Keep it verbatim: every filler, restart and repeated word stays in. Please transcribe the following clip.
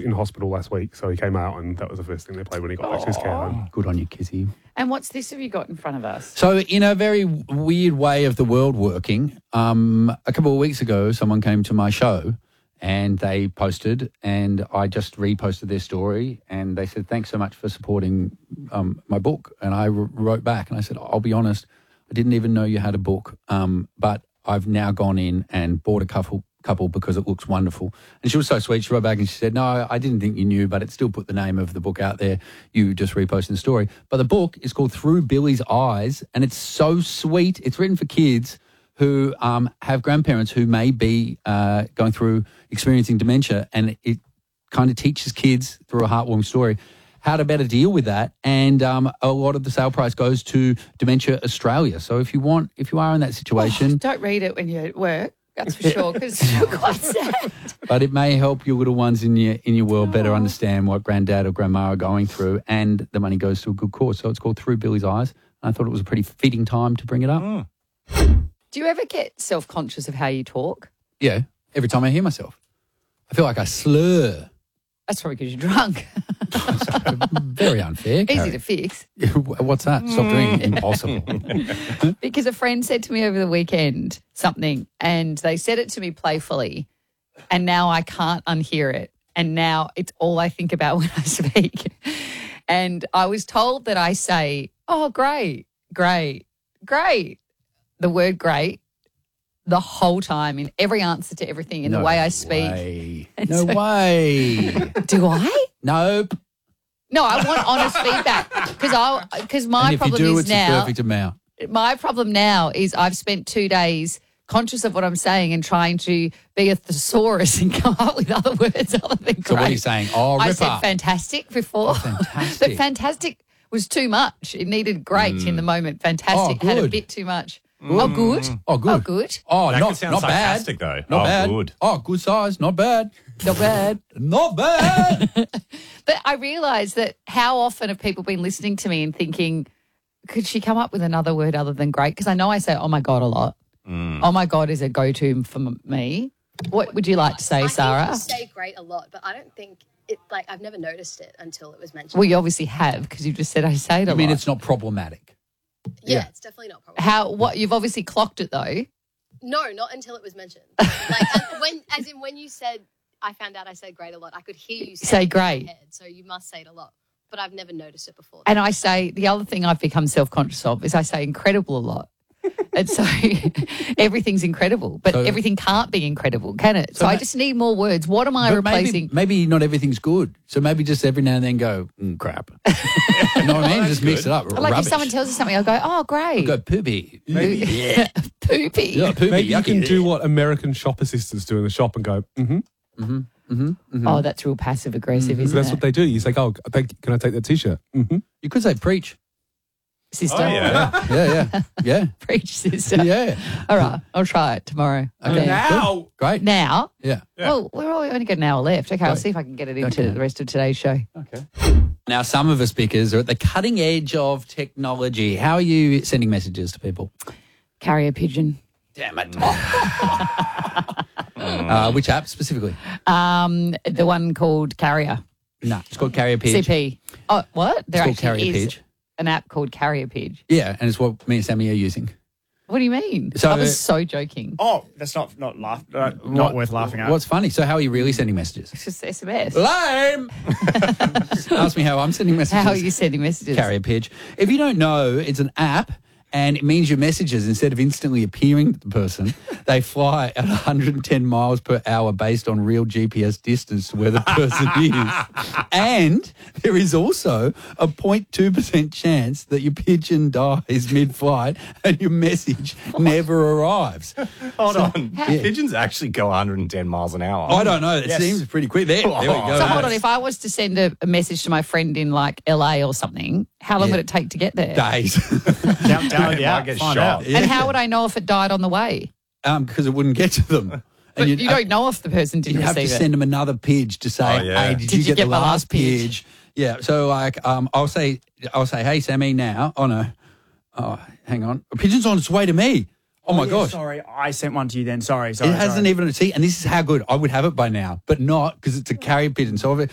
in hospital last week, so he came out and that was the first thing they played when he got back to his care home. Good on you, Kizzy. And what's this have you got in front of us? So in a very weird way of the world working, um, a couple of weeks ago, someone came to my show and they posted, and I just reposted their story, and they said, thanks so much for supporting um, my book. And I w- wrote back and I said, I'll be honest, I didn't even know you had a book, um, but I've now gone in and bought a couple couple because it looks wonderful. And she was so sweet. She wrote back and she said, no, I didn't think you knew, but it still put the name of the book out there. You just reposted the story. But the book is called Through Billy's Eyes, and it's so sweet. It's written for kids who um, have grandparents who may be uh, going through experiencing dementia, and it kind of teaches kids through a heartwarming story how to better deal with that. And um, a lot of the sale price goes to Dementia Australia. So if you want, if you are in that situation... Oh, don't read it when you're at work, that's for sure, because it's quite sad. But it may help your little ones in your in your world better understand what granddad or grandma are going through, and the money goes to a good cause. So it's called Through Billy's Eyes. I thought it was a pretty fitting time to bring it up. Mm. Do you ever get self-conscious of how you talk? Yeah, every time I hear myself. I feel like I slur. That's probably because you're drunk. Very unfair. Easy Carrie. to fix. What's that? Stop doing it. Impossible. Because a friend said to me over the weekend something, and they said it to me playfully, and now I can't unhear it. And now it's all I think about when I speak. And I was told that I say, oh, great, great, great. The word great the whole time in every answer to everything in no the way I speak. Way. No way. Do I? Nope. No, I want honest feedback because I because my and if problem you do, is it's now a perfect amount. My problem now is I've spent two days conscious of what I'm saying and trying to be a thesaurus and come up with other words other than great. So what are you saying? Oh, ripper. I said fantastic before. Oh, fantastic. But fantastic was too much. It needed great mm. in the moment. Fantastic oh, had a bit too much. Mm. Oh, good. Oh, good. Oh, good. Oh, that not, sound not sarcastic, bad. though. Not oh, bad. good. Oh, good size. Not bad. Not bad. Not bad. But I realise that how often have people been listening to me and thinking, could she come up with another word other than great? Because I know I say, oh, my God, a lot. Mm. Oh, my God is a go-to for me. What would you like to say, I Sarah? I say great a lot, but I don't think it, like, I've never noticed it until it was mentioned. Well, you obviously have because you just said I say it a lot. I mean, it's not problematic. Yeah, yeah, it's definitely not problematic. How, what, you've obviously clocked it though. No, not until it was mentioned. Like, as, when, as in when you said, I found out I said great a lot, I could hear you say, say great. In my head, so you must say it a lot. But I've never noticed it before. And I say, the other thing I've become self-conscious of is I say incredible a lot. And so everything's incredible, but so, everything can't be incredible, can it? So, so I just need more words. What am I replacing? Maybe, maybe not everything's good. So maybe just every now and then go, mm, crap. You know what I mean? Just mix it up. Like Rubbish. If someone tells us something, I'll go, oh, great. I'll go poopy. Maybe. Yeah. Poopy. Yeah, poopy. Maybe you yucky. can do what American shop assistants do in the shop and go, mm-hmm. Mm-hmm. Mm-hmm. Mm-hmm. Oh, that's real passive aggressive, mm-hmm. isn't That's it? what they do. You say, oh, can I take that T-shirt? Mm-hmm. You could say preach. Sister. Oh, yeah. yeah, yeah, yeah. Preach, sister. Yeah. All right, I'll try it tomorrow. Okay. Now. Good. Great. Now? Yeah. yeah. Well, we're only got an hour left. Okay, Great. I'll see if I can get it into okay. the rest of today's show. Okay. Now, some of us speakers are at the cutting edge of technology. How are you sending messages to people? Carrier pigeon. Damn it. uh, which app specifically? Um, the one called Carrier. No, it's called Carrier Pidge. C P. Oh, what? It's there called Carrier is Pidge. An app called Carrier Pidge. Yeah, and it's what me and Sammy are using. What do you mean? So, I was so joking. Oh, that's not not laugh, uh, not what, worth laughing at. What's funny? So how are you really sending messages? It's just S M S. Lame! Ask me how I'm sending messages. How are you sending messages? Carrier Pidge. If you don't know, it's an app and it means your messages, instead of instantly appearing to the person, they fly at one hundred ten miles per hour based on real G P S distance to where the person is. And there is also a zero point two percent chance that your pigeon dies mid-flight and your message never arrives. Hold so, on. Yeah. Pigeons actually go one hundred ten miles an hour. I don't know. It Yes. seems pretty quick. There, there we go. So hold on, if I was to send a, a message to my friend in like L A or something, how long Yeah. would it take to get there? Days. Down, down, Might yeah, get find shot. out. Yeah. And how would I know if it died on the way? Um, because it wouldn't get to them. But you'd- you don't know if the person didn't You'd have to receive it. send them another pidge to say, Oh, yeah. hey, did, Did you, get, the my last last pidge? pidge? Yeah, so like um, I'll say, I'll say, hey, Sammy, now. Oh, no. Oh, hang on. A pigeon's on its way to me. Oh, my yeah, gosh. Sorry, I sent one to you then. Sorry, sorry. It hasn't sorry. even, see, and this is how good. I would have it by now, but not because it's a carrier pigeon. So if it,